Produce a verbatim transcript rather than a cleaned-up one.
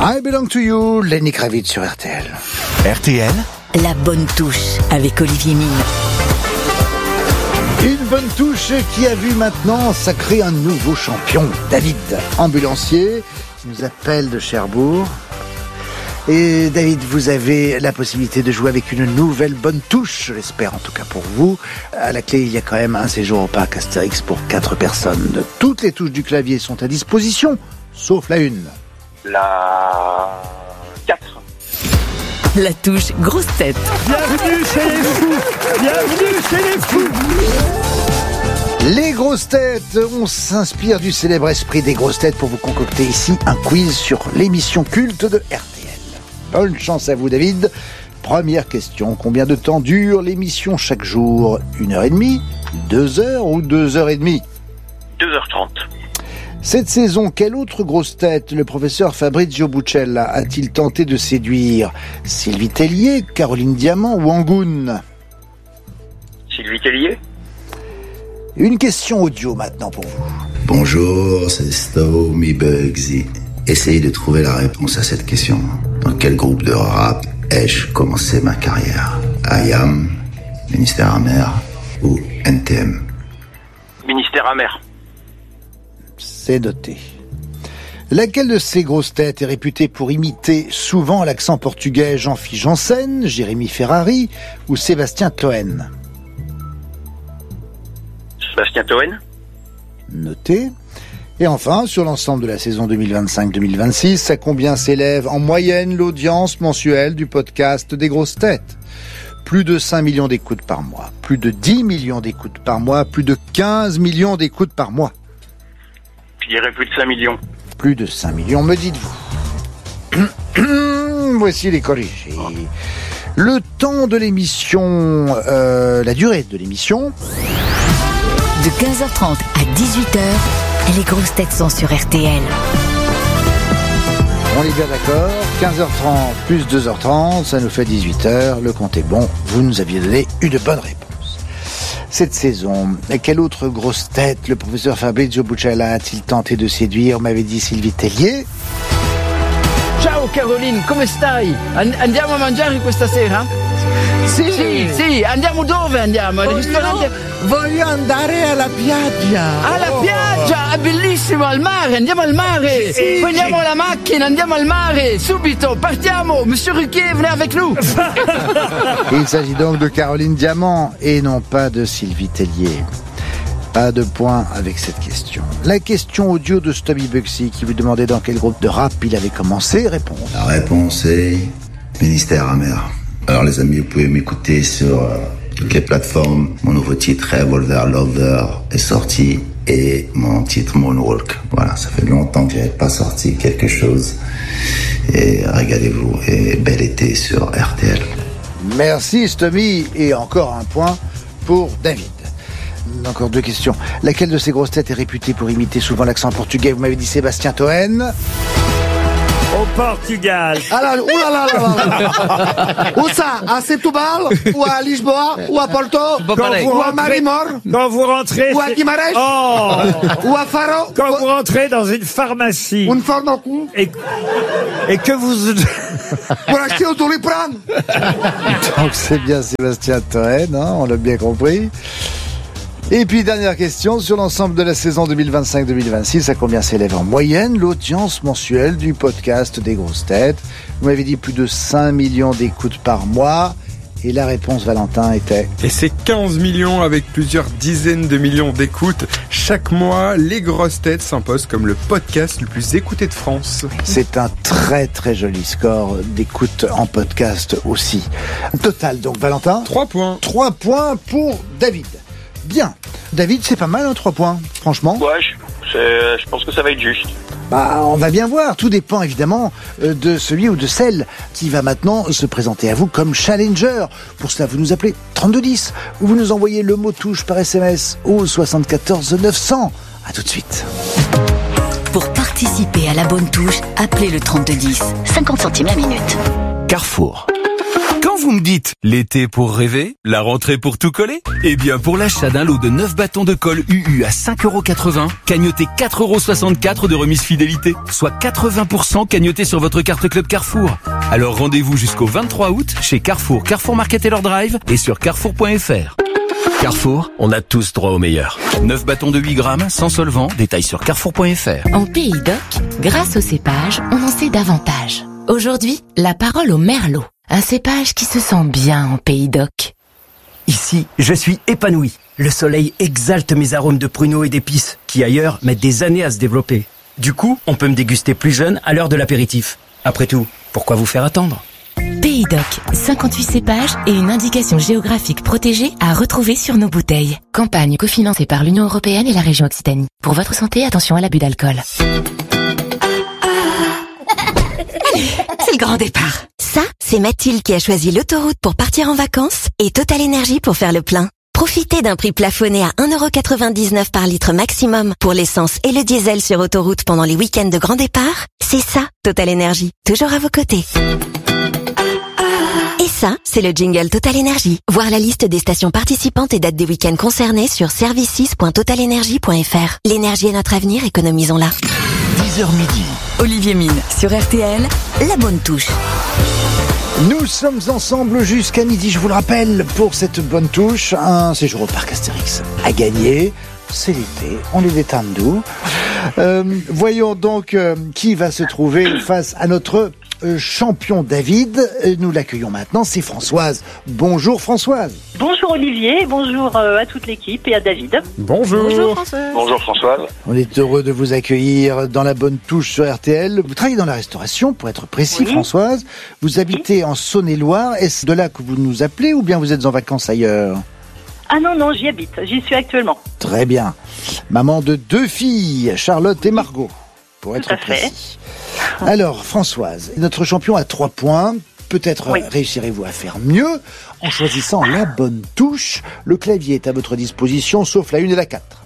I Belong to You, Lenny Kravitz sur R T L. R T L, la bonne touche avec Olivier Mine. Une bonne touche qui a vu maintenant sacrer un nouveau champion, David, ambulancier, qui nous appelle de Cherbourg. Et David, vous avez la possibilité de jouer avec une nouvelle bonne touche, je l'espère en tout cas pour vous. À la clé, il y a quand même un séjour au parc Astérix pour quatre personnes. Toutes les touches du clavier sont à disposition, sauf la une. La quatre. La touche grosse tête. Bienvenue chez les fous. Bienvenue chez les fous. Les grosses têtes, on s'inspire du célèbre esprit des grosses têtes pour vous concocter ici un quiz sur l'émission culte de R T L. Bonne chance à vous, David. Première question, combien de temps dure l'émission chaque jour? Une heure et demie, deux heures ou deux heures et demie? deux heures trente. Cette saison, quelle autre grosse tête le professeur Fabrizio Buccella a-t-il tenté de séduire? Sylvie Tellier, Caroline Diamant ou Angoune? Sylvie Tellier. Une question audio maintenant pour vous. Bonjour, c'est Stormy Bugsy. Essayez de trouver la réponse à cette question. Dans quel groupe de rap ai-je commencé ma carrière? I A M, Ministère Amer ou N T M? Ministère Amer. C'est noté. Laquelle de ces grosses têtes est réputée pour imiter souvent l'accent portugais? Jean-Philippe Janssen, Jérémy Ferrari ou Sébastien Toen? Sébastien Toen. Noté. Et enfin, sur l'ensemble de la saison deux mille vingt-cinq deux mille vingt-six, à combien s'élève en moyenne l'audience mensuelle du podcast des grosses têtes? Plus de cinq millions d'écoutes par mois, plus de dix millions d'écoutes par mois, plus de quinze millions d'écoutes par mois. Je dirais plus de cinq millions. Plus de cinq millions, me dites-vous. Voici les corrigés. Le temps de l'émission, euh, la durée de l'émission. De quinze heures trente à dix-huit heures, les grosses têtes sont sur R T L. On est bien d'accord, quinze heures trente plus deux heures trente, ça nous fait dix-huit heures, le compte est bon, vous nous aviez donné une bonne réponse. Cette saison, quelle autre grosse tête le professeur Fabrizio Buccella a-t-il tenté de séduire? On m'avait dit Sylvie Tellier. Ciao Caroline, come stai? Andiamo a mangiare questa sera? Sì, sì, sì, andiamo dove andiamo? Al ristorante? Voglio andare alla piaggia. Alla piaggia, è bellissimo, al mare, andiamo al mare. Sì, Prendiamo sì. la macchina, andiamo al mare, subito, partiamo. Monsieur Ruquier, venez avec nous. Il s'agit donc de Caroline Diamant et non pas de Sylvie Tellier. Pas de point avec cette question. La question audio de Stormy Bugsy qui vous demandait dans quel groupe de rap il avait commencé. Réponse. La réponse est Ministère Amer. Alors les amis, vous pouvez m'écouter sur euh, toutes les plateformes. Mon nouveau titre Revolver Lover est sorti et mon titre Moonwalk. Voilà, ça fait longtemps que j'avais pas sorti quelque chose. Et régalez-vous et bel été sur R T L. Merci Stormy et encore un point pour David. Encore deux questions. Laquelle de ces grosses têtes est réputée pour imiter souvent l'accent portugais? Vous m'avez dit Sébastien Toen. Au Portugal. Alors, oulala, où ça? À Setúbal? Ou à Lisboa? Ou à Porto? Quand vous Ou à rentrez- Marimor? Quand vous rentrez... Ou à c'est- Guimarães? Oh. Ou à Faro? Quand vous rentrez dans une pharmacie Une pharmacie? et, et que vous... Pour acheter au Doliprane? Donc c'est bien Sébastien Toen, hein, on l'a bien compris. Et puis dernière question, sur l'ensemble de la saison deux mille vingt-cinq deux mille vingt-six, à combien s'élève en moyenne l'audience mensuelle du podcast des grosses têtes? Vous m'avez dit plus de cinq millions d'écoutes par mois. Et la réponse, Valentin, était... Et c'est quinze millions avec plusieurs dizaines de millions d'écoutes. Chaque mois, les grosses têtes s'imposent comme le podcast le plus écouté de France. C'est un très très joli score d'écoute en podcast aussi. Total donc, Valentin? Trois points. Trois points pour David. Bien. David, c'est pas mal, hein, trois points, franchement. Ouais, je, c'est- je pense que ça va être juste. Bah, on va bien voir. Tout dépend évidemment euh, de celui ou de celle qui va maintenant se présenter à vous comme challenger. Pour cela, vous nous appelez trente-deux dix ou vous nous envoyez le mot touche par S M S au soixante-quatorze neuf cents. À tout de suite. Pour participer à la bonne touche, appelez le trente-deux dix. cinquante centimes la minute. Carrefour. Quand Comment vous me dites? L'été pour rêver? La rentrée pour tout coller? Eh bien, pour l'achat d'un lot de neuf bâtons de colle U U à cinq euros quatre-vingts, cagnotez quatre euros soixante-quatre de remise fidélité, soit quatre-vingts pour cent cagnotés sur votre carte Club Carrefour. Alors rendez-vous jusqu'au vingt-trois août chez Carrefour, Carrefour Market et leur Drive et sur carrefour point f r. Carrefour, on a tous droit au meilleur. neuf bâtons de huit grammes, sans solvant, détail sur carrefour point f r. En Pays d'Oc, grâce au cépage, on en sait davantage. Aujourd'hui, la parole au merlot. Un cépage qui se sent bien en Pays d'Oc. Ici, je suis épanoui. Le soleil exalte mes arômes de pruneaux et d'épices, qui ailleurs mettent des années à se développer. Du coup, on peut me déguster plus jeune à l'heure de l'apéritif. Après tout, pourquoi vous faire attendre? Pays d'Oc, cinquante-huit cépages et une indication géographique protégée à retrouver sur nos bouteilles. Campagne cofinancée par l'Union européenne et la région Occitanie. Pour votre santé, attention à l'abus d'alcool. C'est le grand départ. Ça, c'est Mathilde qui a choisi l'autoroute pour partir en vacances et Total Énergie pour faire le plein. Profitez d'un prix plafonné à un euro quatre-vingt-dix-neuf par litre maximum pour l'essence et le diesel sur autoroute pendant les week-ends de grand départ. C'est ça, Total Énergie. Toujours à vos côtés. Et ça, c'est le jingle Total Énergie. Voir la liste des stations participantes et dates des week-ends concernés sur services point total énergie point f r. L'énergie est notre avenir, économisons-la. dix heures midi. Olivier Mine sur R T L, la bonne touche. Nous sommes ensemble jusqu'à midi, je vous le rappelle, pour cette bonne touche. Un séjour au parc Astérix à gagner. C'est l'été, on est détendu. Euh, voyons donc euh, qui va se trouver face à notre euh, champion David. Nous l'accueillons maintenant, c'est Françoise. Bonjour Françoise. Bonjour Olivier, bonjour euh, à toute l'équipe et à David. Bonjour. Bonjour Françoise. Bonjour Françoise. On est heureux de vous accueillir dans la bonne touche sur R T L. Vous travaillez dans la restauration, pour être précis, oui. Françoise. Vous habitez oui. en Saône-et-Loire. Est-ce de là que vous nous appelez ou bien vous êtes en vacances ailleurs ? Ah non, non, j'y habite. J'y suis actuellement. Très bien. Maman de deux filles, Charlotte et Margot, pour Tout être à précis. Fait. Alors, Françoise, notre champion a trois points. Peut-être oui. réussirez-vous à faire mieux en choisissant la bonne touche. Le clavier est à votre disposition, sauf la une et la quatre.